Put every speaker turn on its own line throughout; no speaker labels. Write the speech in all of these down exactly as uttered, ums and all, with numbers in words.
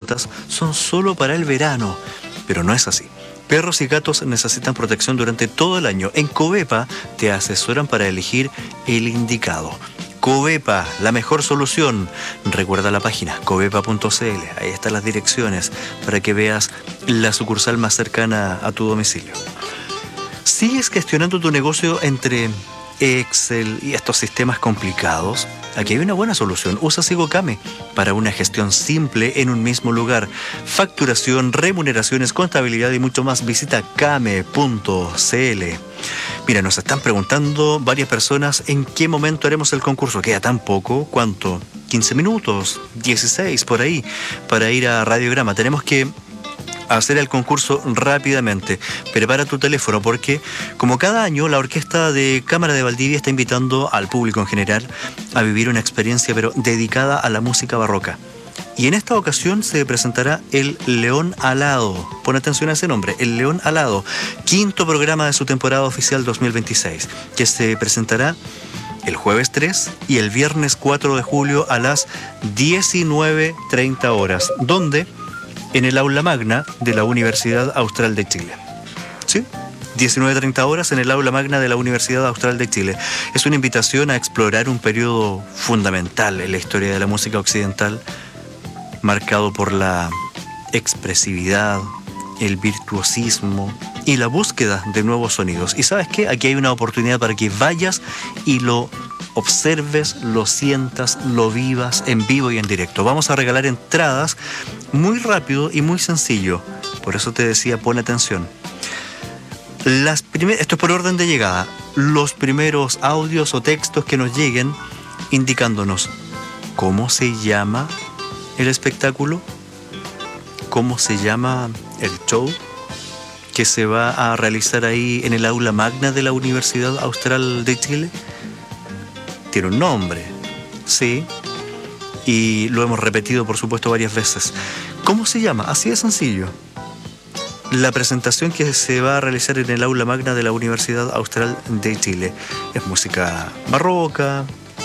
mascotas son solo para el verano, pero no es así. Perros y gatos necesitan protección durante todo el año. En Covepa te asesoran para elegir el indicado. Covepa, la mejor solución. Recuerda la página covepa punto c l. Ahí están las direcciones para que veas la sucursal más cercana a tu domicilio. ¿Sigues gestionando tu negocio entre Excel y estos sistemas complicados? Aquí hay una buena solución. Usa Sigocame para una gestión simple en un mismo lugar. Facturación, remuneraciones, contabilidad y mucho más. Visita came punto c l. Mira, nos están preguntando varias personas en qué momento haremos el concurso. Queda tan poco, ¿cuánto? quince minutos, dieciséis por ahí, para ir a Radiograma. Tenemos que hacer el concurso rápidamente. Prepara tu teléfono porque, como cada año, la Orquesta de Cámara de Valdivia está invitando al público en general a vivir una experiencia, pero dedicada a la música barroca. Y en esta ocasión se presentará el León Alado. Pon atención a ese nombre, el León Alado, quinto programa de su temporada oficial dos mil veintiséis, que se presentará el jueves tres y el viernes cuatro de julio a las diecinueve treinta horas, donde en el aula magna de la Universidad Austral de Chile. ¿Sí? diecinueve treinta horas en el aula magna de la Universidad Austral de Chile. Es una invitación a explorar un periodo fundamental en la historia de la música occidental, marcado por la expresividad, el virtuosismo y la búsqueda de nuevos sonidos. ¿Y sabes qué? Aquí hay una oportunidad para que vayas y lo observes, lo sientas, lo vivas en vivo y en directo. Vamos a regalar entradas muy rápido y muy sencillo. Por eso te decía, pon atención. Las primer... Esto es por orden de llegada. Los primeros audios o textos que nos lleguen indicándonos cómo se llama el espectáculo, cómo se llama el show que se va a realizar ahí en el aula magna de la Universidad Austral de Chile. Tiene un nombre, sí, y lo hemos repetido, por supuesto, varias veces. ¿Cómo se llama? Así de sencillo. La presentación que se va a realizar en el aula magna de la Universidad Austral de Chile es música barroca.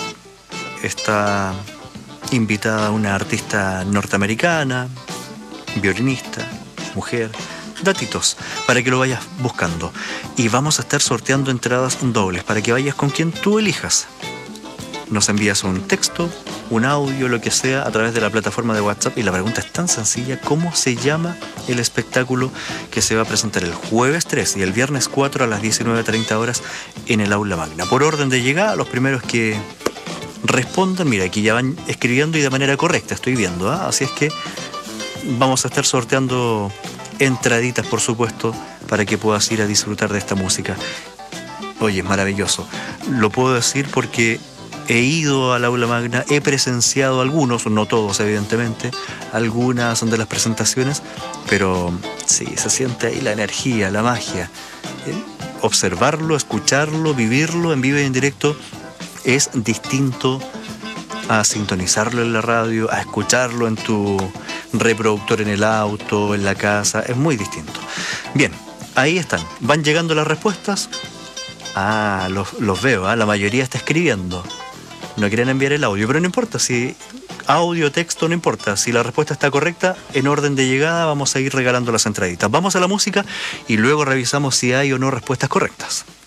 Está invitada una artista norteamericana, violinista, mujer. Datitos para que lo vayas buscando. Y vamos a estar sorteando entradas dobles para que vayas con quien tú elijas. Nos envías un texto, un audio, lo que sea, a través de la plataforma de WhatsApp. Y la pregunta es tan sencilla: ¿cómo se llama el espectáculo que se va a presentar el jueves tres y el viernes cuatro a las diecinueve treinta horas en el aula magna? Por orden de llegada, los primeros que respondan, mira, aquí ya van escribiendo y de manera correcta, estoy viendo, ¿eh? Así es que vamos a estar sorteando entraditas, por supuesto, para que puedas ir a disfrutar de esta música. Oye, es maravilloso. Lo puedo decir porque he ido al aula magna, he presenciado algunos, no todos evidentemente, algunas de las presentaciones, pero sí, se siente ahí la energía, la magia. Observarlo, escucharlo, vivirlo en vivo y en directo es distinto a sintonizarlo en la radio, a escucharlo en tu reproductor en el auto, en la casa. Es muy distinto. Bien, ahí están. Van llegando las respuestas. Ah, los, los veo, ¿eh? La mayoría está escribiendo. No quieren enviar el audio, pero no importa. Si audio, texto, no importa. Si la respuesta está correcta, en orden de llegada vamos a ir regalando las entraditas. Vamos a la música y luego revisamos si hay o no respuestas correctas.